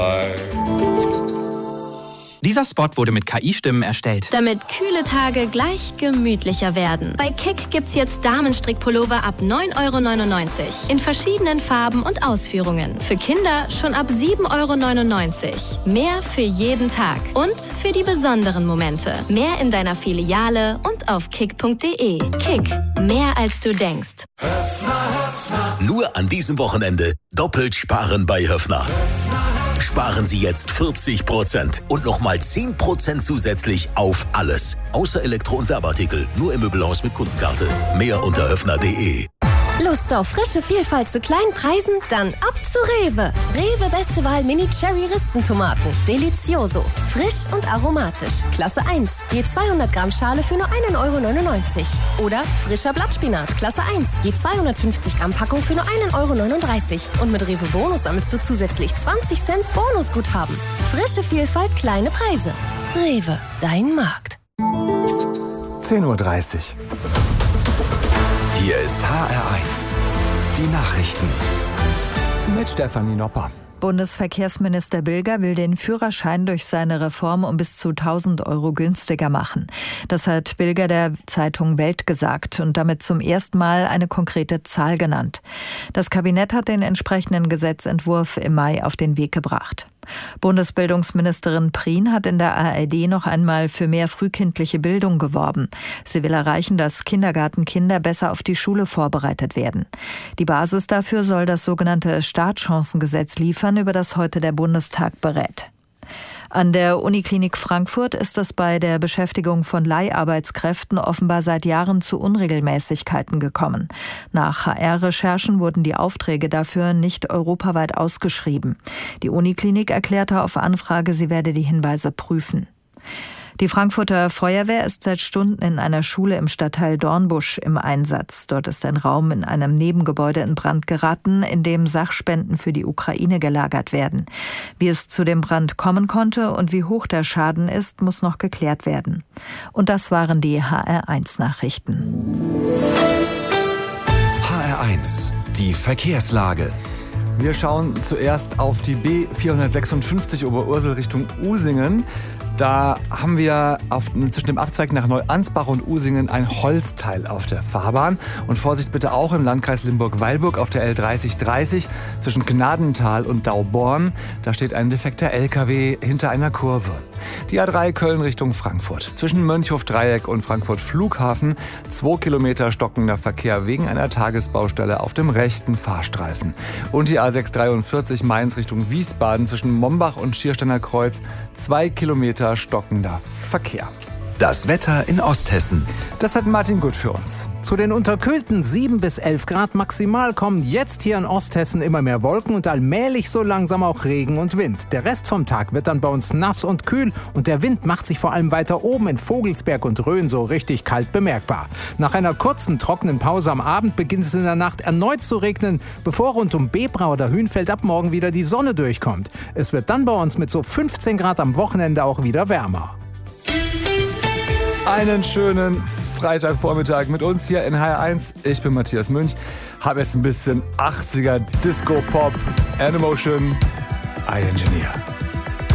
Dieser Spot wurde mit KI-Stimmen erstellt. Damit kühle Tage gleich gemütlicher werden. Bei Kick gibt's jetzt Damenstrickpullover ab 9,99 € in verschiedenen Farben und Ausführungen. Für Kinder schon ab 7,99 €. Mehr für jeden Tag und für die besonderen Momente. Mehr in deiner Filiale und auf kick.de. Kick, mehr als du denkst. Nur an diesem Wochenende doppelt sparen bei Höffner. Sparen Sie jetzt 40% und nochmal 10% zusätzlich auf alles. Außer Elektro- und Werbeartikel. Nur im Möbelhaus mit Kundenkarte. Mehr unter höffner.de. Lust auf frische Vielfalt zu kleinen Preisen? Dann ab zu Rewe. Rewe Beste Wahl Mini Cherry Rispentomaten. Delicioso. Frisch und aromatisch. Klasse 1. Je 200 Gramm Schale für nur 1,99 € Oder frischer Blattspinat. Klasse 1. Je 250 Gramm Packung für nur 1,39 € Und mit Rewe Bonus sammelst du zusätzlich 20 Cent Bonusguthaben. Frische Vielfalt, kleine Preise. Rewe, dein Markt. 10:30 Uhr. Hier ist HR1. Die Nachrichten. Mit Stefanie Nopper. Bundesverkehrsminister Bilger will den Führerschein durch seine Reform um bis zu 1.000 € günstiger machen. Das hat Bilger der Zeitung Welt gesagt und damit zum ersten Mal eine konkrete Zahl genannt. Das Kabinett hat den entsprechenden Gesetzentwurf im Mai auf den Weg gebracht. Bundesbildungsministerin Prien hat in der ARD noch einmal für mehr frühkindliche Bildung geworben. Sie will erreichen, dass Kindergartenkinder besser auf die Schule vorbereitet werden. Die Basis dafür soll das sogenannte Startchancengesetz liefern, über das heute der Bundestag berät. An der Uniklinik Frankfurt ist es bei der Beschäftigung von Leiharbeitskräften offenbar seit Jahren zu Unregelmäßigkeiten gekommen. Nach HR-Recherchen wurden die Aufträge dafür nicht europaweit ausgeschrieben. Die Uniklinik erklärte auf Anfrage, sie werde die Hinweise prüfen. Die Frankfurter Feuerwehr ist seit Stunden in einer Schule im Stadtteil Dornbusch im Einsatz. Dort ist ein Raum in einem Nebengebäude in Brand geraten, in dem Sachspenden für die Ukraine gelagert werden. Wie es zu dem Brand kommen konnte und wie hoch der Schaden ist, muss noch geklärt werden. Und das waren die HR1-Nachrichten. HR1, die Verkehrslage. Wir schauen zuerst auf die B456 Oberursel Richtung Usingen. Da haben wir zwischen dem Abzweig nach Neuansbach und Usingen ein Holzteil auf der Fahrbahn. Und Vorsicht bitte auch im Landkreis Limburg-Weilburg auf der L3030 zwischen Gnadental und Dauborn. Da steht ein defekter LKW hinter einer Kurve. Die A3 Köln Richtung Frankfurt. Zwischen Mönchhof-Dreieck und Frankfurt-Flughafen 2 Kilometer stockender Verkehr wegen einer Tagesbaustelle auf dem rechten Fahrstreifen. Und die A643 Mainz Richtung Wiesbaden zwischen Mombach und Schiersteiner Kreuz 2 Kilometer stockender Verkehr. Das Wetter in Osthessen. Das hat Martin Gut für uns. Zu den unterkühlten 7 bis 11 Grad maximal kommen jetzt hier in Osthessen immer mehr Wolken und allmählich so langsam auch Regen und Wind. Der Rest vom Tag wird dann bei uns nass und kühl und der Wind macht sich vor allem weiter oben in Vogelsberg und Rhön so richtig kalt bemerkbar. Nach einer kurzen trockenen Pause am Abend beginnt es in der Nacht erneut zu regnen, bevor rund um Bebra oder Hünfeld ab morgen wieder die Sonne durchkommt. Es wird dann bei uns mit so 15 Grad am Wochenende auch wieder wärmer. Einen schönen Freitagvormittag mit uns hier in HR1. Ich bin Matthias Münch, habe jetzt ein bisschen 80er Disco-Pop, Animation, I Engineer.